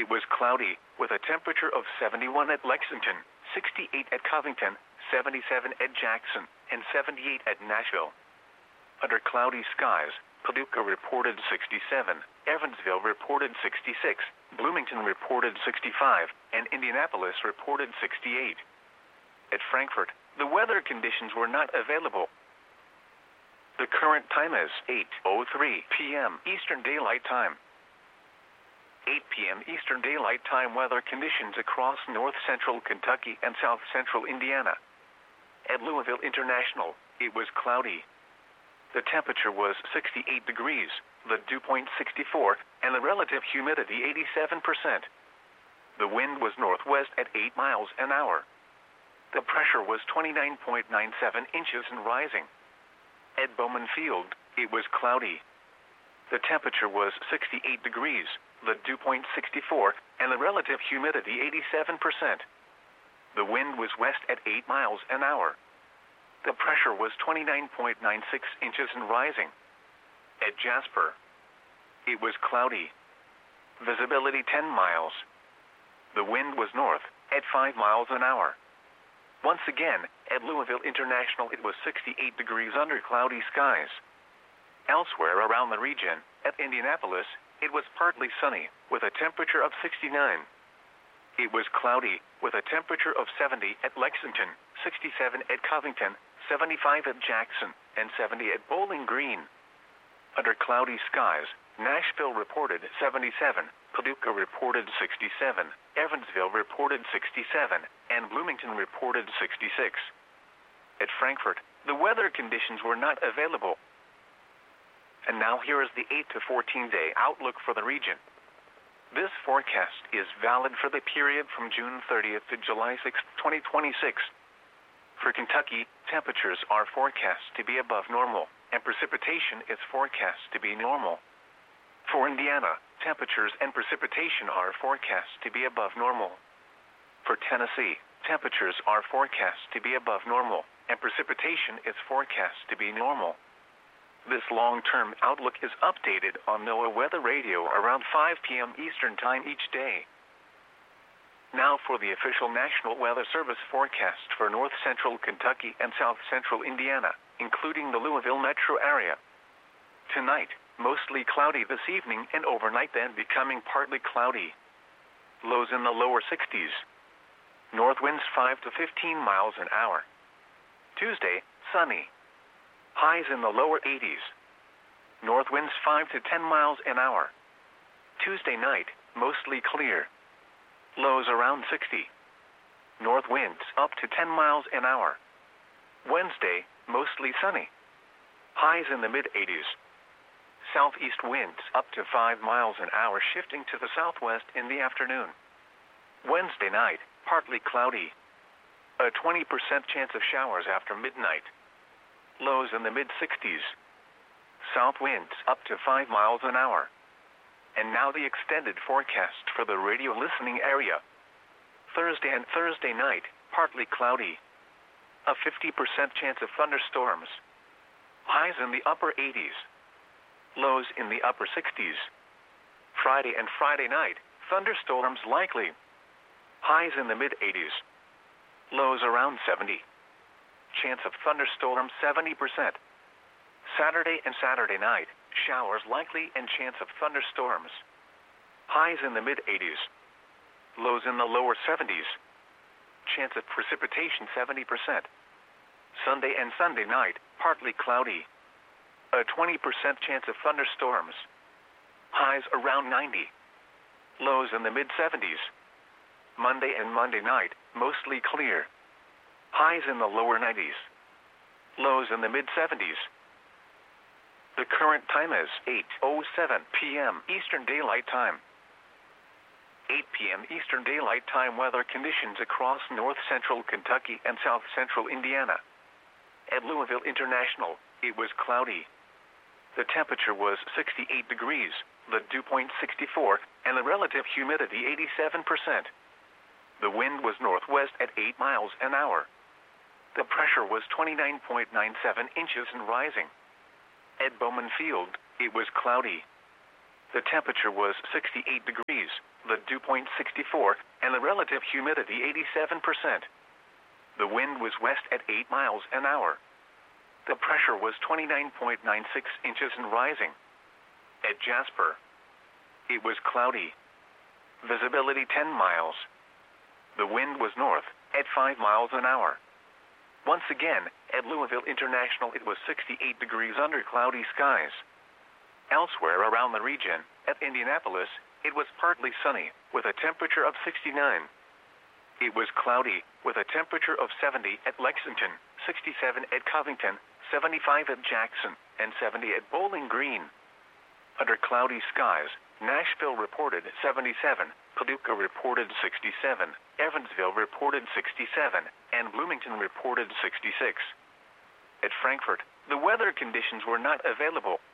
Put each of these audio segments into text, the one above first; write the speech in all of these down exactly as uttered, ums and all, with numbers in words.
it was cloudy, with a temperature of seventy-one at Lexington, sixty-eight at Covington, seventy-seven at Jackson, and seventy-eight at Nashville. Under cloudy skies, Paducah reported sixty-seven, Evansville reported sixty-six, Bloomington reported sixty-five, and Indianapolis reported sixty-eight. At Frankfort, the weather conditions were not available. The current time is eight oh three p.m. Eastern Daylight Time. eight p.m. Eastern Daylight Time weather conditions across north-central Kentucky and south-central Indiana. At Louisville International, it was cloudy. The temperature was sixty-eight degrees, the dew point sixty-four, and the relative humidity eighty-seven percent. The wind was northwest at eight miles an hour. The pressure was twenty-nine point nine seven inches and rising. At Bowman Field, it was cloudy. The temperature was sixty-eight degrees, the dew point sixty-four, and the relative humidity eighty-seven percent. The wind was west at eight miles an hour. The pressure was twenty-nine point nine six inches and rising. At Jasper, it was cloudy. Visibility ten miles. The wind was north at five miles an hour. Once again, at Louisville International, it was sixty-eight degrees under cloudy skies. Elsewhere around the region, at Indianapolis, it was partly sunny, with a temperature of sixty-nine. It was cloudy, with a temperature of seventy at Lexington, sixty-seven at Covington, seventy-five at Jackson, and seventy at Bowling Green. Under cloudy skies, Nashville reported seventy-seven, Paducah reported sixty-seven, Evansville reported sixty-seven, and Bloomington reported sixty-six. At Frankfort, the weather conditions were not available. And now here is the eight to fourteen day outlook for the region. This forecast is valid for the period from June thirtieth to July sixth, twenty twenty-six. For Kentucky, temperatures are forecast to be above normal, and precipitation is forecast to be normal. For Indiana, temperatures and precipitation are forecast to be above normal. For Tennessee, temperatures are forecast to be above normal, and precipitation is forecast to be normal. This long-term outlook is updated on NOAA Weather Radio around five p.m. Eastern Time each day. Now for the official National Weather Service forecast for north-central Kentucky and south-central Indiana, including the Louisville metro area. Tonight, mostly cloudy this evening and overnight, then becoming partly cloudy. Lows in the lower sixties. North winds five to fifteen miles an hour. Tuesday, sunny. Highs in the lower eighties. North winds five to ten miles an hour. Tuesday night, mostly clear. Lows around sixty. North winds up to ten miles an hour. Wednesday, mostly sunny. Highs in the mid-eighties. Southeast winds up to five miles an hour, shifting to the southwest in the afternoon. Wednesday night, partly cloudy. A twenty percent chance of showers after midnight. Lows in the mid-sixties. South winds up to five miles an hour. And now the extended forecast for the radio listening area. Thursday and Thursday night, partly cloudy. A fifty percent chance of thunderstorms. Highs in the upper eighties. Lows in the upper sixties. Friday and Friday night, thunderstorms likely. Highs in the mid-eighties. Lows around seventy. Chance of thunderstorms seventy percent. Saturday and Saturday night, showers likely and chance of thunderstorms. Highs in the mid-eighties. Lows in the lower seventies. Chance of precipitation seventy percent. Sunday and Sunday night, partly cloudy. A twenty percent chance of thunderstorms. Highs around ninety. Lows in the mid-seventies. Monday and Monday night, mostly clear. Highs in the lower nineties. Lows in the mid-seventies. The current time is eight oh seven p.m. Eastern Daylight Time. eight p.m. Eastern Daylight Time weather conditions across north-central Kentucky and south-central Indiana. At Louisville International, it was cloudy. The temperature was sixty-eight degrees, the dew point sixty-four, and the relative humidity eighty-seven percent. The wind was northwest at eight miles an hour. The pressure was twenty-nine point nine seven inches and rising. At Bowman Field, it was cloudy. The temperature was sixty-eight degrees, the dew point sixty-four, and the relative humidity eighty-seven percent. The wind was west at eight miles an hour. The pressure was twenty-nine point nine six inches and rising. At Jasper, it was cloudy. Visibility ten miles. The wind was north at five miles an hour. Once again, at Louisville International it was sixty-eight degrees under cloudy skies. Elsewhere around the region, at Indianapolis, it was partly sunny, with a temperature of sixty-nine. It was cloudy, with a temperature of seventy at Lexington, sixty-seven at Covington, seventy-five at Jackson, and seventy at Bowling Green. Under cloudy skies, Nashville reported seventy-seven, Paducah reported sixty-seven, Evansville reported sixty-seven, and Bloomington reported sixty-six. At Frankfort, the weather conditions were not available.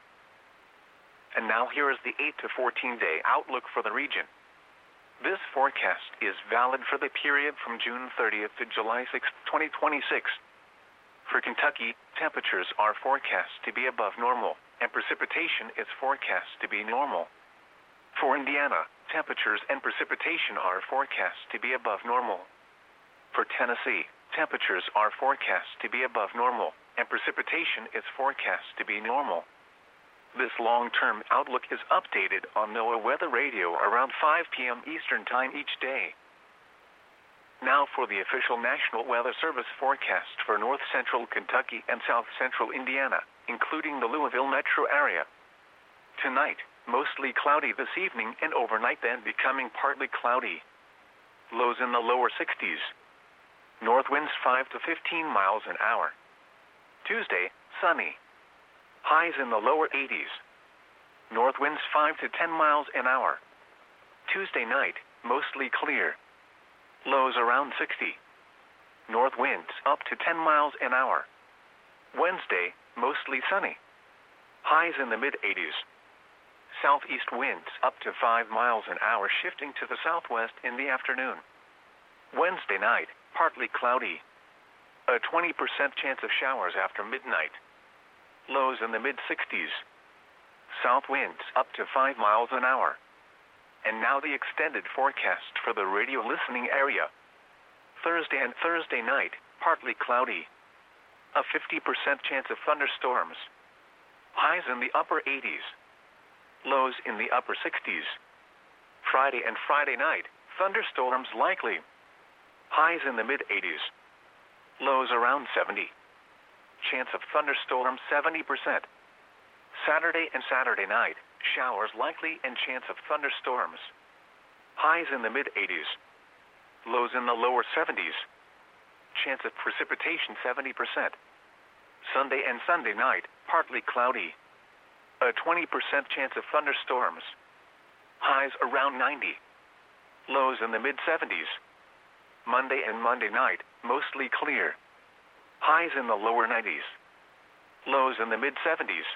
And now here is the eight to fourteen day outlook for the region. This forecast is valid for the period from June thirtieth to July sixth, twenty twenty-six. For Kentucky, temperatures are forecast to be above normal, and precipitation is forecast to be normal. For Indiana, temperatures and precipitation are forecast to be above normal. For Tennessee, temperatures are forecast to be above normal, and precipitation is forecast to be normal. This long-term outlook is updated on NOAA Weather Radio around five p m Eastern Time each day. Now for the official National Weather Service forecast for north-central Kentucky and south-central Indiana, including the Louisville metro area. Tonight, mostly cloudy this evening and overnight, then becoming partly cloudy. Lows in the lower sixties. North winds five to fifteen miles an hour. Tuesday, sunny. Highs in the lower eighties. North winds five to ten miles an hour. Tuesday night, mostly clear. Lows around sixty. North winds up to ten miles an hour. Wednesday, mostly sunny. Highs in the mid eighties. Southeast winds up to five miles an hour, shifting to the southwest in the afternoon. Wednesday night, partly cloudy. A twenty percent chance of showers after midnight. Lows in the mid sixties. South winds up to five miles an hour. And now the extended forecast for the radio listening area. Thursday and Thursday night, partly cloudy. A fifty percent chance of thunderstorms. Highs in the upper eighties. Lows in the upper sixties. Friday and Friday night, thunderstorms likely. Highs in the mid eighties. Lows around seventy. Chance of thunderstorms seventy percent. Saturday and Saturday night, showers likely and chance of thunderstorms. Highs in the mid eighties. Lows in the lower seventies. Chance of precipitation seventy percent. Sunday and Sunday night, partly cloudy. A twenty percent chance of thunderstorms. Highs around ninety. Lows in the mid seventies. Monday and Monday night, mostly clear. Highs in the lower nineties. Lows in the mid seventies.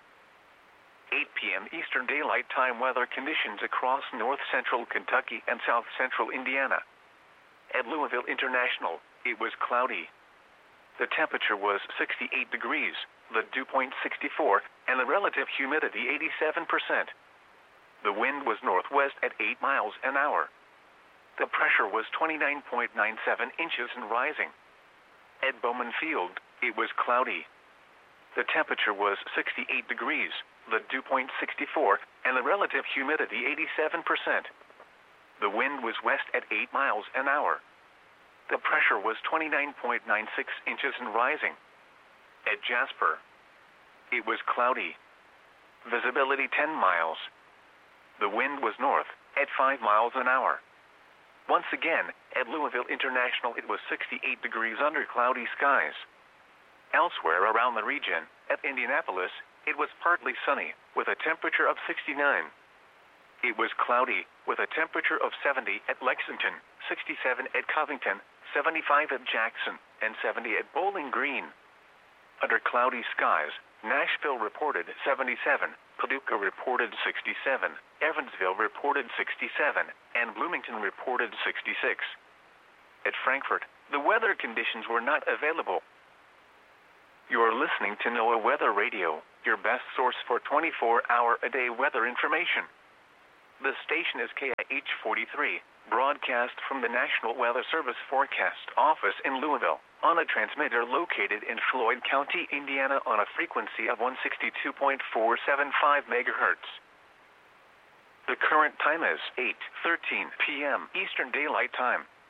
eight p m Eastern Daylight Time weather conditions across north-central Kentucky and south-central Indiana. At Louisville International, it was cloudy. The temperature was sixty-eight degrees, the dew point sixty-four, and the relative humidity eighty-seven percent. The wind was northwest at eight miles an hour. The pressure was twenty-nine point nine seven inches and rising. At Bowman Field, it was cloudy. The temperature was sixty-eight degrees, the dew point sixty-four, and the relative humidity eighty-seven percent. The wind was west at eight miles an hour. The pressure was twenty-nine point nine six inches and rising. At Jasper, it was cloudy. Visibility ten miles. The wind was north at five miles an hour. Once again, at Louisville International it was sixty-eight degrees under cloudy skies. Elsewhere around the region, at Indianapolis, it was partly sunny, with a temperature of sixty-nine. It was cloudy, with a temperature of seventy at Lexington, sixty-seven at Covington, seventy-five at Jackson, and seventy at Bowling Green. Under cloudy skies, Nashville reported seventy-seven, Paducah reported sixty-seven, Evansville reported sixty-seven, and Bloomington reported sixty-six. At Frankfort, the weather conditions were not available. You are listening to NOAA Weather Radio, your best source for twenty-four hour a day weather information. The station is K I H forty-three, broadcast from the National Weather Service Forecast Office in Louisville, on a transmitter located in Floyd County, Indiana on a frequency of one sixty-two point four seven five megahertz. The current time is eight thirteen p m Eastern Daylight Time.